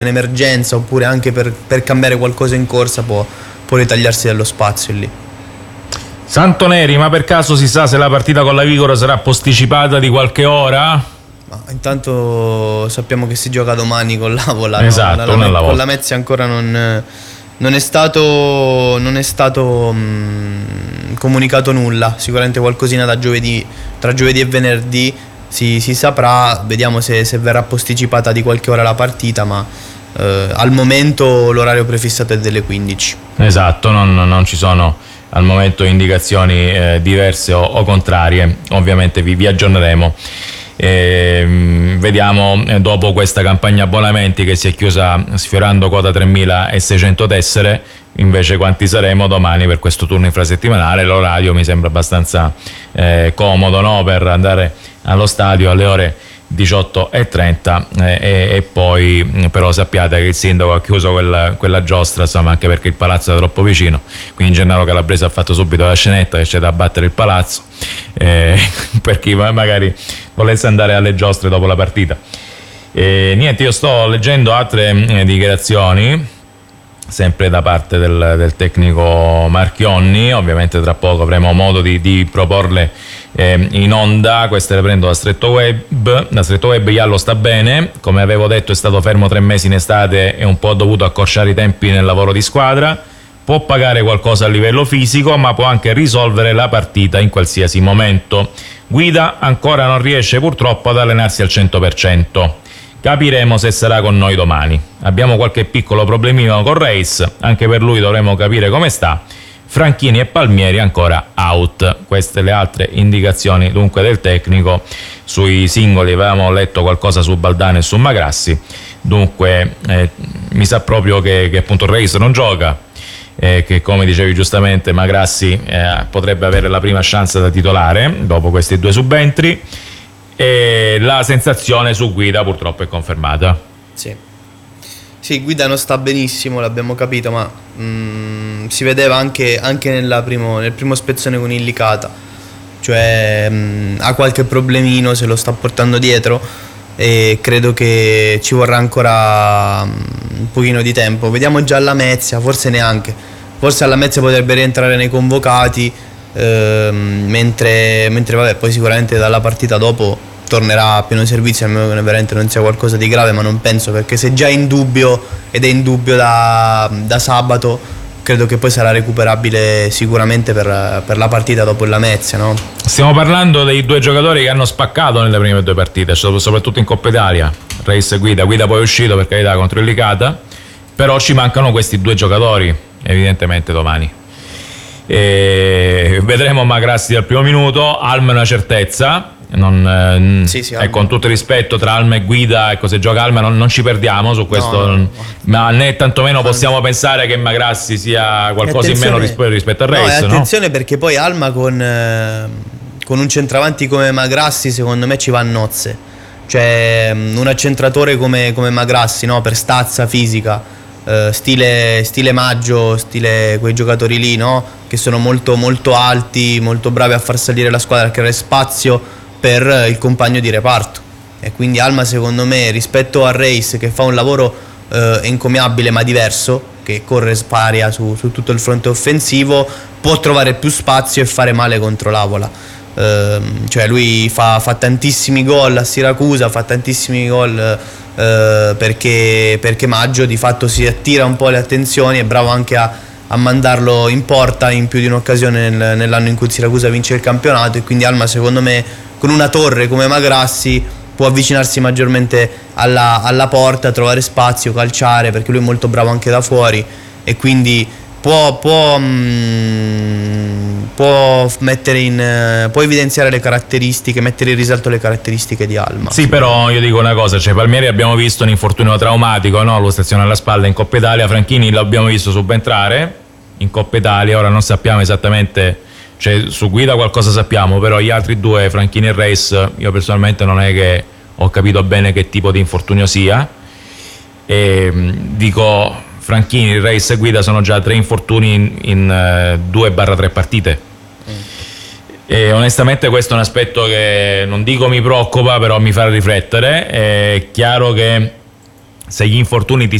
in emergenza oppure anche per cambiare qualcosa in corsa può ritagliarsi dello spazio lì. Santoneri, ma per caso si sa se la partita con la Vigoro sarà posticipata di qualche ora? Ma intanto sappiamo che si gioca domani con l'Avola. Esatto, no? Con la Mezzi ancora non è stato comunicato nulla. Sicuramente qualcosina tra giovedì e venerdì si saprà. Vediamo se verrà posticipata di qualche ora la partita, ma al momento l'orario prefissato è delle 15. Esatto, non ci sono al momento indicazioni diverse o contrarie. Ovviamente vi aggiorneremo. Vediamo dopo questa campagna abbonamenti che si è chiusa sfiorando quota 3.600 tessere invece quanti saremo domani per questo turno infrasettimanale. L'orario mi sembra abbastanza comodo, no? Per andare allo stadio alle ore 18:30 e poi però sappiate che il sindaco ha chiuso quella giostra, insomma, anche perché il palazzo era troppo vicino, quindi Gennaro Calabrese ha fatto subito la scenetta che c'è da abbattere il palazzo per chi magari volesse andare alle giostre dopo la partita. Niente, io sto leggendo altre dichiarazioni sempre da parte del tecnico Marchionni. Ovviamente tra poco avremo modo di proporle in onda. Queste le prendo da Stretto Web. Iallo sta bene, come avevo detto è stato fermo 3 mesi in estate e un po' ha dovuto accorciare i tempi nel lavoro di squadra. Può pagare qualcosa a livello fisico, ma può anche risolvere la partita in qualsiasi momento. Guida ancora non riesce purtroppo ad allenarsi al 100%. Capiremo se sarà con noi domani. Abbiamo qualche piccolo problemino con Reis, anche per lui dovremo capire come sta. Franchini e Palmieri ancora out. Queste le altre indicazioni dunque del tecnico. Sui singoli avevamo letto qualcosa su Baldano e su Magrassi, dunque mi sa proprio che appunto Reis non gioca, che come dicevi giustamente Magrassi potrebbe avere la prima chance da titolare dopo questi 2 subentri. E la sensazione su Guida purtroppo è confermata. Sì, Guida non sta benissimo, l'abbiamo capito, ma si vedeva anche nel primo spezzone con Illicata, cioè ha qualche problemino, se lo sta portando dietro e credo che ci vorrà ancora un pochino di tempo. Vediamo già alla Mezia, forse alla Mezia potrebbe rientrare nei convocati, mentre vabbè, poi sicuramente dalla partita dopo tornerà a pieno servizio, a meno che veramente non sia qualcosa di grave, ma non penso, perché se già è in dubbio ed è in dubbio da sabato, credo che poi sarà recuperabile sicuramente per la partita dopo la Mezia, no? Stiamo parlando dei 2 giocatori che hanno spaccato nelle prime 2 partite, soprattutto in Coppa Italia, Reis e Guida poi è uscito per carità contro il Licata, però ci mancano questi 2 giocatori evidentemente domani. Vedremo Magrassi dal primo minuto. Alma è una certezza, sì, con tutto il rispetto tra Alma e Guida, ecco, se gioca Alma non ci perdiamo su questo, no. Ma né tantomeno possiamo pensare che Magrassi sia qualcosa in meno rispetto al Reis, attenzione, no? Perché poi Alma con un centravanti come Magrassi secondo me ci va a nozze, cioè un accentratore come Magrassi, no? Per stazza fisica, stile Maggio, stile quei giocatori lì, no? Che sono molto molto alti, molto bravi a far salire la squadra, a creare spazio per il compagno di reparto. E quindi Alma secondo me rispetto a Reis, che fa un lavoro encomiabile ma diverso, che corre sparia su tutto il fronte offensivo, può trovare più spazio e fare male contro l'Avola. Cioè lui fa tantissimi gol a Siracusa, fa tantissimi gol perché Maggio di fatto si attira un po' le attenzioni, è bravo anche a mandarlo in porta in più di un'occasione nell'anno in cui Siracusa vince il campionato, e quindi Alma secondo me con una torre come Magrassi può avvicinarsi maggiormente alla porta, trovare spazio, calciare, perché lui è molto bravo anche da fuori, e quindi può evidenziare le caratteristiche, mettere in risalto le caratteristiche di Alma. Sì, però io dico una cosa, cioè Palmieri abbiamo visto un infortunio traumatico, no? Lustrazione alla spalla in Coppa Italia. Franchini l'abbiamo visto subentrare in Coppa Italia, ora non sappiamo esattamente, cioè su Guida qualcosa sappiamo, però gli altri 2, Franchini e Reis, io personalmente non è che ho capito bene che tipo di infortunio sia, e dico Franchini, Reis e Guida sono già 3 infortuni in 2/3 partite. E onestamente questo è un aspetto che non dico mi preoccupa, però mi fa riflettere. È chiaro che se gli infortuni ti